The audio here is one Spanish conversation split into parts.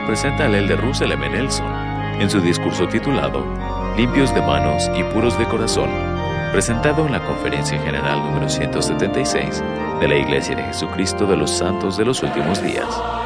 presenta al elder Russell M. Nelson en su discurso titulado Limpios de manos y puros de corazón, presentado en la Conferencia General número 176 de la Iglesia de Jesucristo de los Santos de los Últimos Días.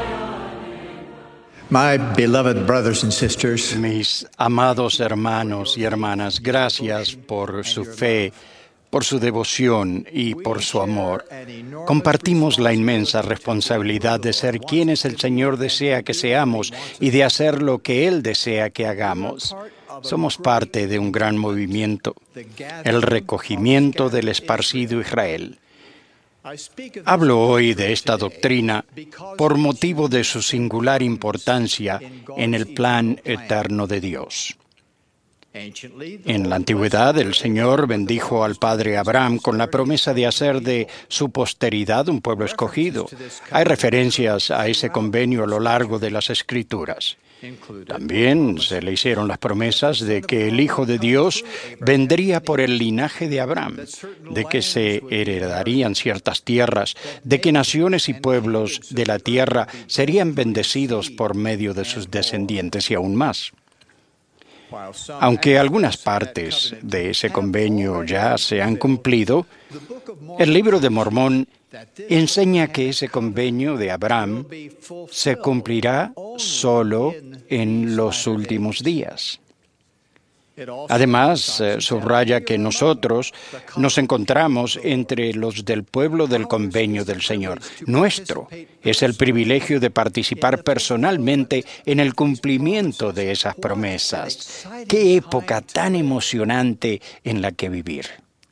My beloved brothers and sisters, Mis amados hermanos y hermanas, gracias por su fe, por su devoción y por su amor. Compartimos la inmensa responsabilidad de ser quienes el Señor desea que seamos y de hacer lo que Él desea que hagamos. Somos parte de un gran movimiento, el recogimiento del esparcido Israel. Hablo hoy de esta doctrina por motivo de su singular importancia en el plan eterno de Dios. En la antigüedad, el Señor bendijo al padre Abraham con la promesa de hacer de su posteridad un pueblo escogido. Hay referencias a ese convenio a lo largo de las Escrituras. También se le hicieron las promesas de que el Hijo de Dios vendría por el linaje de Abraham, de que se heredarían ciertas tierras, de que naciones y pueblos de la tierra serían bendecidos por medio de sus descendientes y aún más. Aunque algunas partes de ese convenio ya se han cumplido, el libro de Mormón enseña que ese convenio de Abraham se cumplirá solo en los últimos días. Además, subraya que nosotros nos encontramos entre los del pueblo del convenio del Señor. Nuestro es el privilegio de participar personalmente en el cumplimiento de esas promesas. ¡Qué época tan emocionante en la que vivir!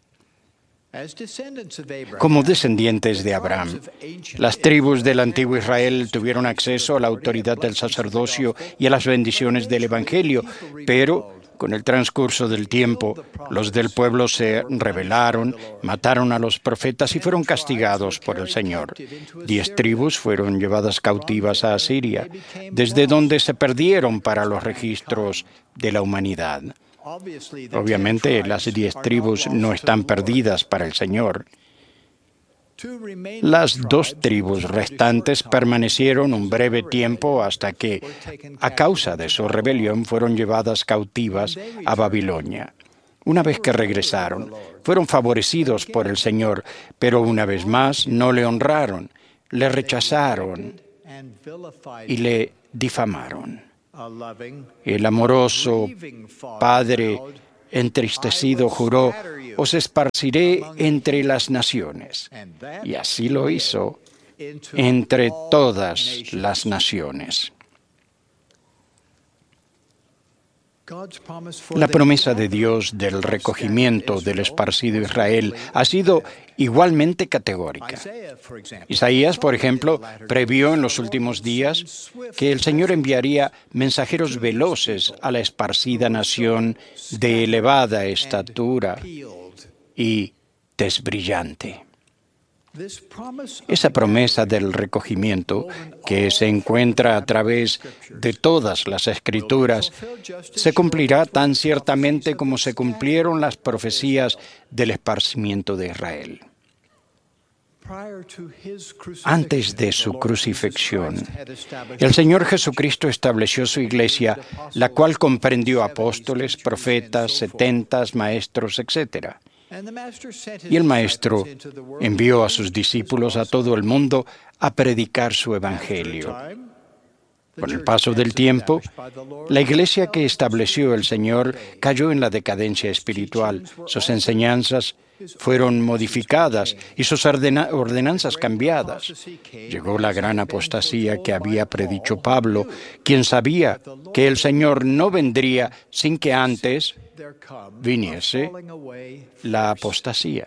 Como descendientes de Abraham, las tribus del antiguo Israel tuvieron acceso a la autoridad del sacerdocio y a las bendiciones del Evangelio, pero con el transcurso del tiempo, los del pueblo se rebelaron, mataron a los profetas y fueron castigados por el Señor. 10 tribus fueron llevadas cautivas a Asiria, desde donde se perdieron para los registros de la humanidad. Obviamente, las 10 tribus no están perdidas para el Señor. Las 2 tribus restantes permanecieron un breve tiempo hasta que, a causa de su rebelión, fueron llevadas cautivas a Babilonia. Una vez que regresaron, fueron favorecidos por el Señor, pero una vez más no le honraron, le rechazaron y le difamaron. El amoroso Padre entristecido juró: os esparciré entre las naciones. Y así lo hizo entre todas las naciones. La promesa de Dios del recogimiento del esparcido Israel ha sido igualmente categórica. Isaías, por ejemplo, previó en los últimos días que el Señor enviaría mensajeros veloces a la esparcida nación de elevada estatura y tez brillante. Esa promesa del recogimiento, que se encuentra a través de todas las Escrituras, se cumplirá tan ciertamente como se cumplieron las profecías del esparcimiento de Israel. Antes de su crucifixión, el Señor Jesucristo estableció su iglesia, la cual comprendió apóstoles, profetas, 70 maestros, etc. Y el Maestro envió a sus discípulos a todo el mundo a predicar su evangelio. Con el paso del tiempo, la iglesia que estableció el Señor cayó en la decadencia espiritual. Sus enseñanzas fueron modificadas y sus ordenanzas cambiadas. Llegó la gran apostasía que había predicho Pablo, quien sabía que el Señor no vendría sin que antes viniese la apostasía.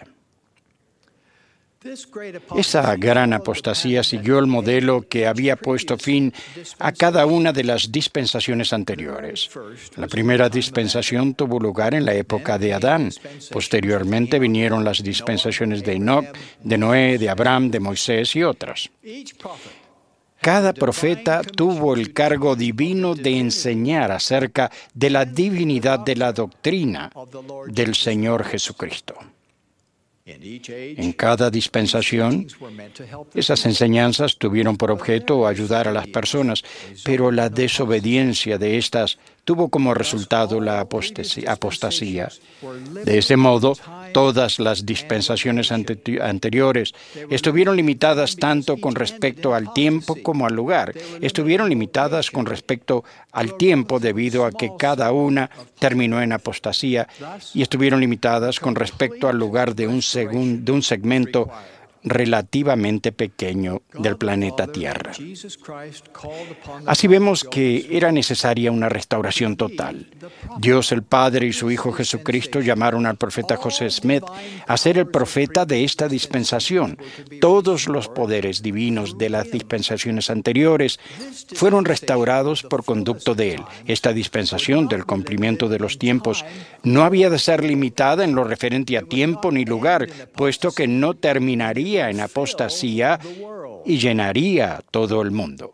Esa gran apostasía siguió el modelo que había puesto fin a cada una de las dispensaciones anteriores. La primera dispensación tuvo lugar en la época de Adán. Posteriormente vinieron las dispensaciones de Enoc, de Noé, de Abraham, de Moisés y otras. Cada profeta tuvo el cargo divino de enseñar acerca de la divinidad de la doctrina del Señor Jesucristo. En cada dispensación, esas enseñanzas tuvieron por objeto ayudar a las personas, pero la desobediencia de estas tuvo como resultado la apostasía. De ese modo, todas las dispensaciones anteriores estuvieron limitadas tanto con respecto al tiempo como al lugar. Estuvieron limitadas con respecto al tiempo debido a que cada una terminó en apostasía, y estuvieron limitadas con respecto al lugar de un segmento relativamente pequeño del planeta Tierra. Así vemos que era necesaria una restauración total. Dios el Padre y su Hijo Jesucristo llamaron al profeta José Smith a ser el profeta de esta dispensación. Todos los poderes divinos de las dispensaciones anteriores fueron restaurados por conducto de él. Esta dispensación del cumplimiento de los tiempos no había de ser limitada en lo referente a tiempo ni lugar, puesto que no terminaría en apostasía y llenaría todo el mundo.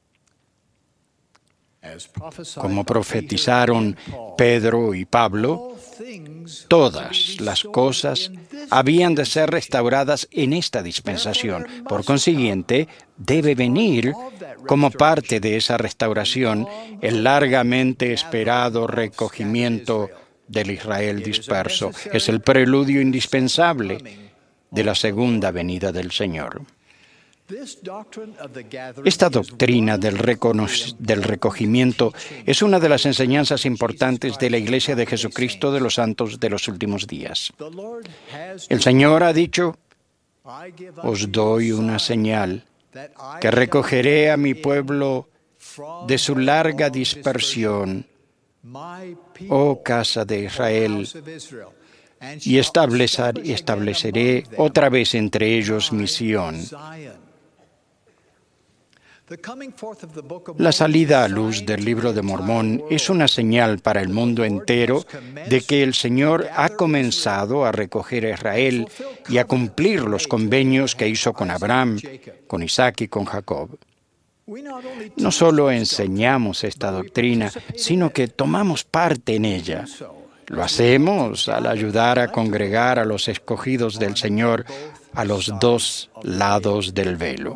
Como profetizaron Pedro y Pablo, todas las cosas habían de ser restauradas en esta dispensación. Por consiguiente, debe venir como parte de esa restauración el largamente esperado recogimiento del Israel disperso. Es el preludio indispensable de la segunda venida del Señor. Esta doctrina del recogimiento es una de las enseñanzas importantes de la Iglesia de Jesucristo de los Santos de los Últimos Días. El Señor ha dicho: os doy una señal, que recogeré a mi pueblo de su larga dispersión, oh casa de Israel, y estableceré otra vez entre ellos mi Sión. La salida a luz del Libro de Mormón es una señal para el mundo entero de que el Señor ha comenzado a recoger a Israel y a cumplir los convenios que hizo con Abraham, con Isaac y con Jacob. No solo enseñamos esta doctrina, sino que tomamos parte en ella. Lo hacemos al ayudar a congregar a los escogidos del Señor a los dos lados del velo.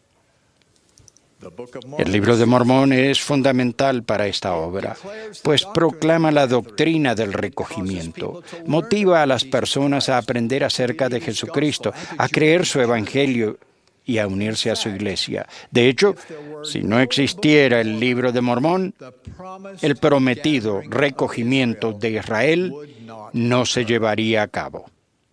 El Libro de Mormón es fundamental para esta obra, pues proclama la doctrina del recogimiento, motiva a las personas a aprender acerca de Jesucristo, a creer su Evangelio y a unirse a su iglesia. De hecho, si no existiera el Libro de Mormón, el prometido recogimiento de Israel no se llevaría a cabo.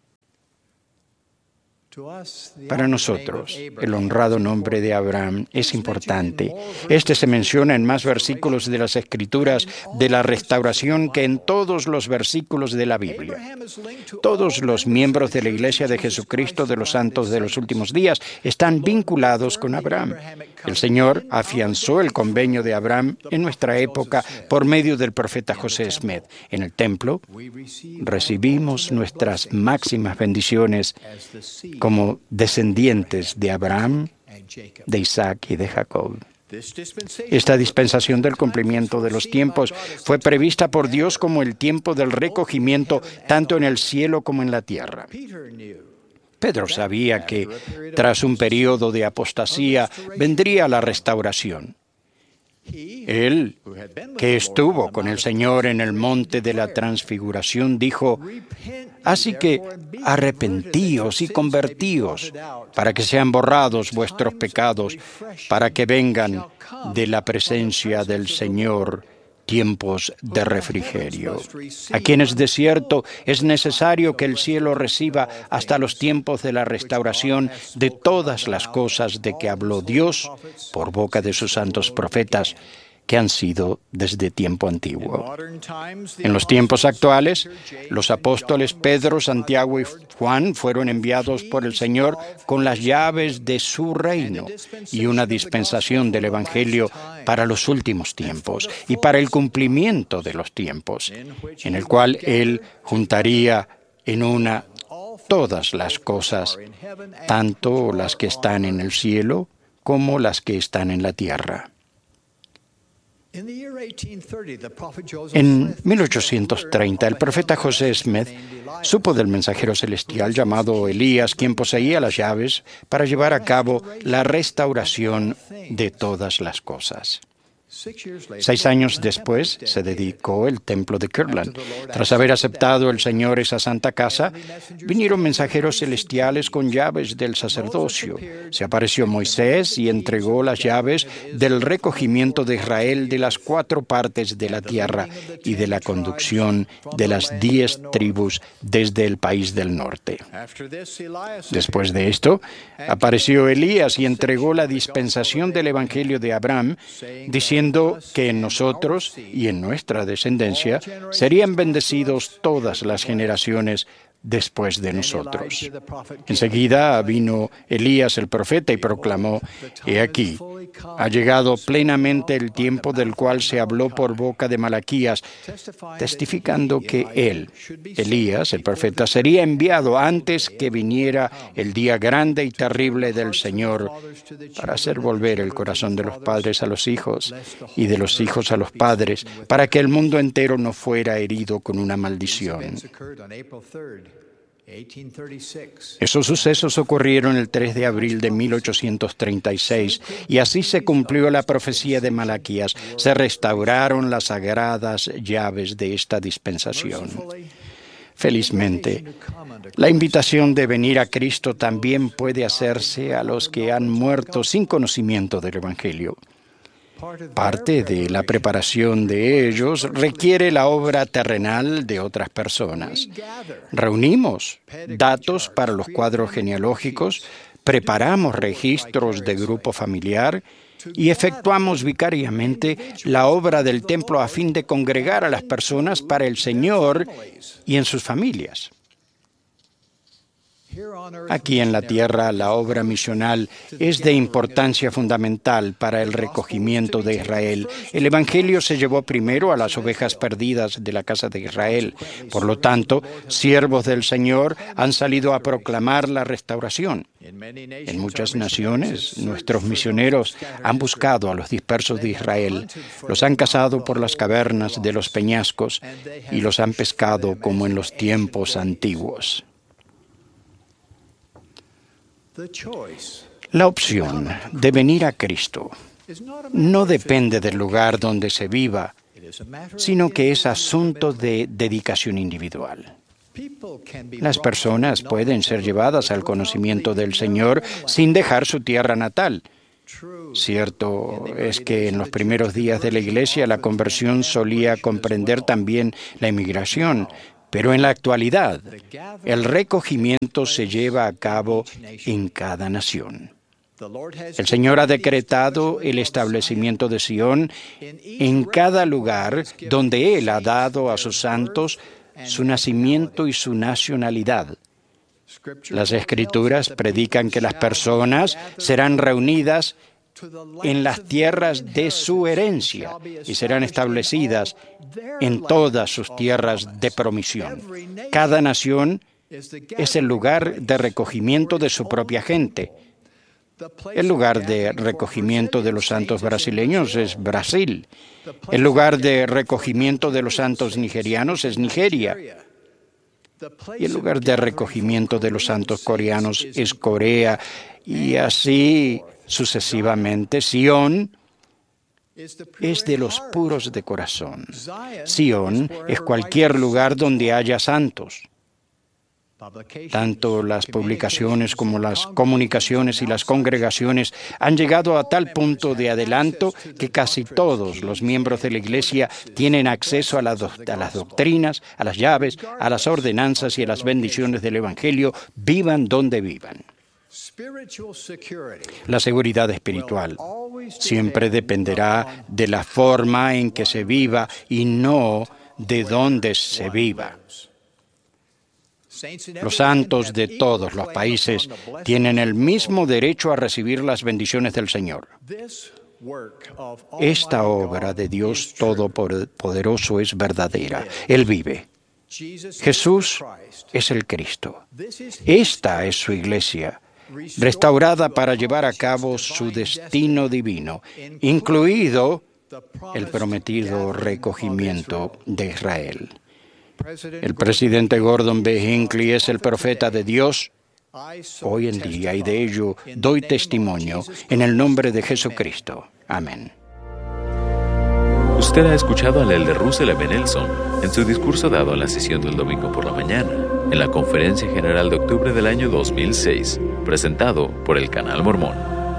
Para nosotros, el honrado nombre de Abraham es importante. Este se menciona en más versículos de las Escrituras de la restauración que en todos los versículos de la Biblia. Todos los miembros de la Iglesia de Jesucristo de los Santos de los Últimos Días están vinculados con Abraham. El Señor afianzó el convenio de Abraham en nuestra época por medio del profeta José Smith. En el templo recibimos nuestras máximas bendiciones como descendientes de Abraham, de Isaac y de Jacob. Esta dispensación del cumplimiento de los tiempos fue prevista por Dios como el tiempo del recogimiento tanto en el cielo como en la tierra. Pedro sabía que tras un periodo de apostasía vendría la restauración. Él, que estuvo con el Señor en el monte de la transfiguración, dijo: así que arrepentíos y convertíos, para que sean borrados vuestros pecados, para que vengan de la presencia del Señor tiempos de refrigerio. A quienes de cierto es necesario que el cielo reciba hasta los tiempos de la restauración de todas las cosas de que habló Dios por boca de sus santos profetas, que han sido desde tiempo antiguo. En los tiempos actuales, los apóstoles Pedro, Santiago y Juan fueron enviados por el Señor con las llaves de su reino y una dispensación del Evangelio para los últimos tiempos y para el cumplimiento de los tiempos, en el cual Él juntaría en una todas las cosas, tanto las que están en el cielo como las que están en la tierra. En 1830, el profeta José Smith supo del mensajero celestial llamado Elías, quien poseía las llaves para llevar a cabo la restauración de todas las cosas. 6 años después se dedicó el templo de Kirtland. Tras haber aceptado el Señor esa santa casa, vinieron mensajeros celestiales con llaves del sacerdocio. Se apareció Moisés y entregó las llaves del recogimiento de Israel de las 4 partes de la tierra y de la conducción de las 10 tribus desde el país del norte. Después de esto, apareció Elías y entregó la dispensación del Evangelio de Abraham, diciendo que en nosotros y en nuestra descendencia serían bendecidos todas las generaciones después de nosotros. Enseguida vino Elías el profeta y proclamó: «He aquí, ha llegado plenamente el tiempo del cual se habló por boca de Malaquías, testificando que él, Elías, el profeta, sería enviado antes que viniera el día grande y terrible del Señor, para hacer volver el corazón de los padres a los hijos y de los hijos a los padres, para que el mundo entero no fuera herido con una maldición». Esos sucesos ocurrieron el 3 de abril de 1836 y así se cumplió la profecía de Malaquías. Se restauraron las sagradas llaves de esta dispensación. Felizmente, la invitación de venir a Cristo también puede hacerse a los que han muerto sin conocimiento del Evangelio. Parte de la preparación de ellos requiere la obra terrenal de otras personas. Reunimos datos para los cuadros genealógicos, preparamos registros de grupo familiar y efectuamos vicariamente la obra del templo a fin de congregar a las personas para el Señor y en sus familias. Aquí en la tierra, la obra misional es de importancia fundamental para el recogimiento de Israel. El Evangelio se llevó primero a las ovejas perdidas de la casa de Israel. Por lo tanto, siervos del Señor han salido a proclamar la restauración. En muchas naciones, nuestros misioneros han buscado a los dispersos de Israel, los han cazado por las cavernas de los peñascos y los han pescado como en los tiempos antiguos. La opción de venir a Cristo no depende del lugar donde se viva, sino que es asunto de dedicación individual. Las personas pueden ser llevadas al conocimiento del Señor sin dejar su tierra natal. Cierto es que en los primeros días de la Iglesia la conversión solía comprender también la inmigración, pero en la actualidad, el recogimiento se lleva a cabo en cada nación. El Señor ha decretado el establecimiento de Sión en cada lugar donde Él ha dado a sus santos su nacimiento y su nacionalidad. Las Escrituras predican que las personas serán reunidas en las tierras de su herencia y serán establecidas en todas sus tierras de promisión. Cada nación es el lugar de recogimiento de su propia gente. El lugar de recogimiento de los santos brasileños es Brasil. El lugar de recogimiento de los santos nigerianos es Nigeria. Y el lugar de recogimiento de los santos coreanos es Corea. Y así sucesivamente. Sión es de los puros de corazón. Sión es cualquier lugar donde haya santos. Tanto las publicaciones como las comunicaciones y las congregaciones han llegado a tal punto de adelanto que casi todos los miembros de la Iglesia tienen acceso a las doctrinas, a las llaves, a las ordenanzas y a las bendiciones del Evangelio, vivan donde vivan. La seguridad espiritual siempre dependerá de la forma en que se viva y no de dónde se viva. Los santos de todos los países tienen el mismo derecho a recibir las bendiciones del Señor. Esta obra de Dios Todopoderoso es verdadera. Él vive. Jesús es el Cristo. Esta es su iglesia, restaurada para llevar a cabo su destino divino, incluido el prometido recogimiento de Israel. El presidente Gordon B. Hinckley es el profeta de Dios hoy en día, y de ello doy testimonio en el nombre de Jesucristo. Amén. Usted ha escuchado al elder Russell M. Nelson en su discurso dado en la sesión del domingo por la mañana, en la Conferencia General de octubre del año 2006, presentado por el Canal Mormón.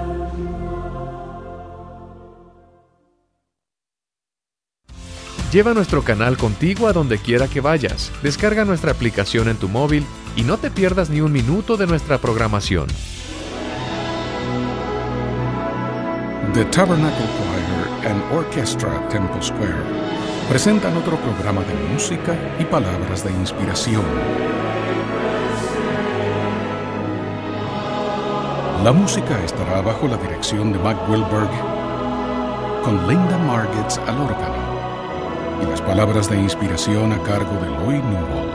Lleva nuestro canal contigo a donde quiera que vayas. Descarga nuestra aplicación en tu móvil y no te pierdas ni un minuto de nuestra programación. The Tabernacle Choir and Orchestra Temple Square presentan otro programa de música y palabras de inspiración. La música estará bajo la dirección de Mac Wilberg, con Linda Margetts al órgano, y las palabras de inspiración a cargo de Lloyd Newell.